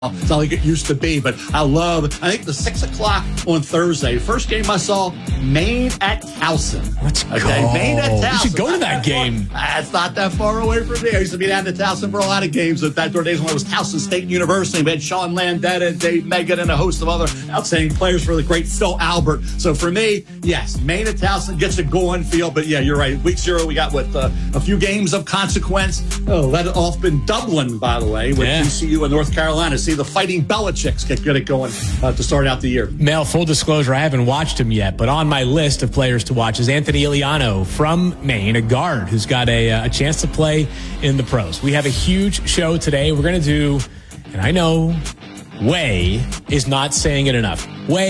It's not like it used to be, but I think the 6 o'clock on Thursday, first game I saw, Maine at Towson. Let's go. Maine at Towson. You should go to that game. It's not that far away from me. I used to be down to Towson for a lot of games at that days when it was Towson State University. We had Sean Landetta, Dave Megan, and a host of other outstanding players for the great Phil Albert. So for me, yes, Maine at Towson gets a going feel, but yeah, you're right. Week 0, we got a few games of consequence. Let it off in Dublin, by the way, with TCU and North Carolina. See the Fighting Belichicks get it going to start out the year. Mel, full disclosure, I haven't watched him yet, but on my list of players to watch is Anthony Iliano from Maine, a guard who's got a chance to play in the pros. We have a huge show today. We're going to do, and I know way is not saying it enough.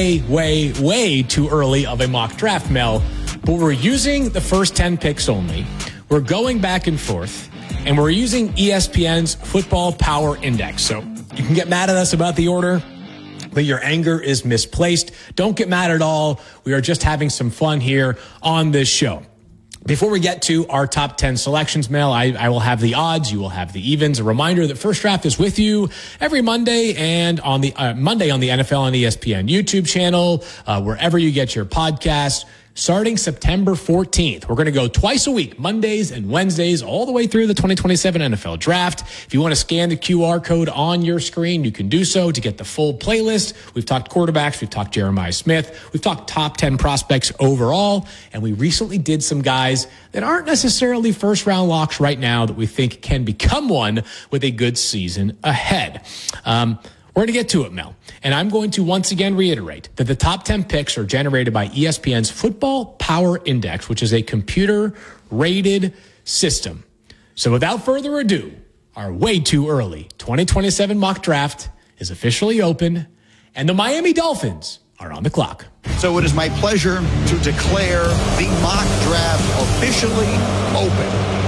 Way too early of a mock draft, Mel, but we're using the first 10 picks only. We're going back and forth, and we're using ESPN's Football Power Index. So you can get mad at us about the order, but your anger is misplaced. Don't get mad at all. We are just having some fun here on this show. Before we get to our top 10 selections, Mel, I will have the odds. You will have the evens. A reminder that First Draft is with you every Monday and on the Monday on the NFL and ESPN YouTube channel, wherever you get your podcasts. Starting September 14th, we're going to go twice a week, Mondays and Wednesdays, all the way through the 2027 NFL Draft. If you want to scan the QR code on your screen, you can do so to get the full playlist. We've talked quarterbacks. We've talked Jeremiah Smith. We've talked top 10 prospects overall. And we recently did some guys that aren't necessarily first-round locks right now that we think can become one with a good season ahead. We're going to get to it, Mel. And I'm going to once again reiterate that the top 10 picks are generated by ESPN's Football Power Index, which is a computer-rated system. So without further ado, our way too early 2027 mock draft is officially open, and the Miami Dolphins are on the clock. So it is my pleasure to declare the mock draft officially open.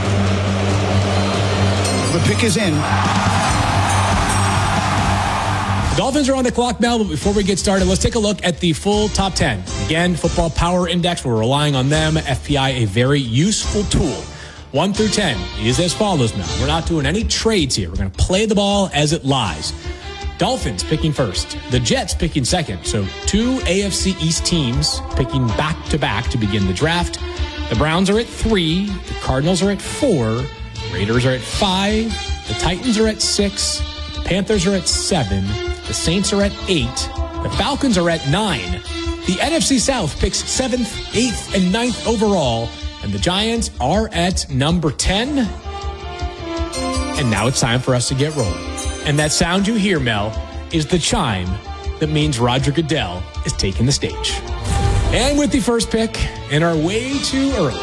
The pick is in. The Dolphins are on the clock, Mel, but before we get started, let's take a look at the full top 10. Again, Football Power Index, we're relying on them. FPI, a very useful tool. 1 through 10 is as follows, Mel. We're not doing any trades here. We're going to play the ball as it lies. Dolphins picking first. The Jets picking second. So 2 AFC East teams picking back-to-back to begin the draft. The Browns are at 3. The Cardinals are at 4. Raiders are at 5. The Titans are at 6. The Panthers are at 7. The Saints are at 8. The Falcons are at 9. The NFC South picks 7th, 8th, and 9th overall. And the Giants are at number 10. And now it's time for us to get rolling. And that sound you hear, Mel, is the chime that means Roger Goodell is taking the stage. And with the first pick in our way too early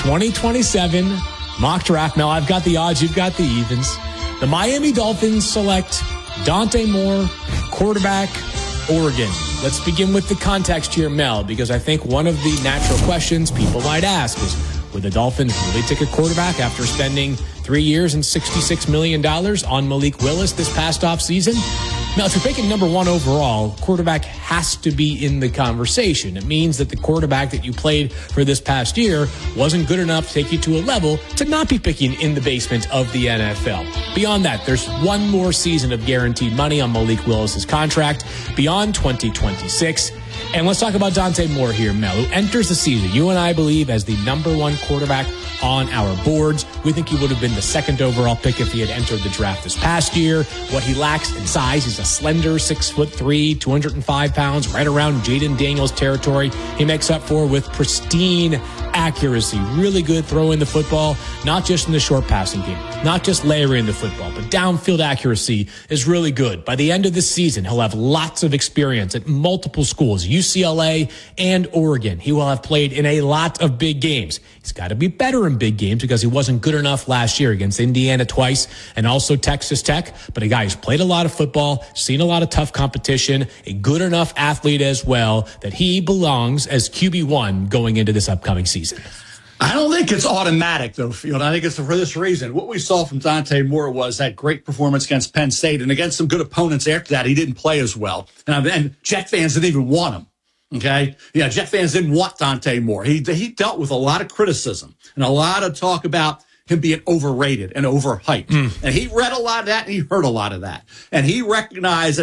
2027 mock draft, Mel, I've got the odds, you've got the evens. The Miami Dolphins select Dante Moore, quarterback, Oregon. Let's begin with the context here, Mel, because I think one of the natural questions people might ask is, would the Dolphins really take a quarterback after spending 3 years and $66 million on Malik Willis this past offseason? Now, if you're picking number 1 overall, quarterback has to be in the conversation. It means that the quarterback that you played for this past year wasn't good enough to take you to a level to not be picking in the basement of the NFL. Beyond that, there's one more season of guaranteed money on Malik Willis's contract beyond 2026. And let's talk about Dante Moore here, Mel, who enters the season, you and I believe, as the number 1 quarterback on our boards. We think he would have been the 2nd overall pick if he had entered the draft this past year. What he lacks in size is a slender 6'3", 205 pounds, right around Jaden Daniels territory. He makes up for with pristine accuracy, really good throwing the football, not just in the short passing game, not just layering the football, but downfield accuracy is really good. By the end of this season, he'll have lots of experience at multiple schools, UCLA and Oregon. He will have played in a lot of big games. He's got to be better in big games because he wasn't good enough last year against Indiana twice and also Texas Tech, but a guy who's played a lot of football, seen a lot of tough competition, a good enough athlete as well, that he belongs as QB1 going into this upcoming season. I don't think it's automatic, though, Field. I think it's for this reason. What we saw from Dante Moore was that great performance against Penn State, and against some good opponents after that, he didn't play as well. And Jet fans didn't even want him. Okay? Yeah, Jet fans didn't want Dante Moore. He dealt with a lot of criticism and a lot of talk about him being overrated and overhyped. And he read a lot of that and he heard a lot of that. And he recognized that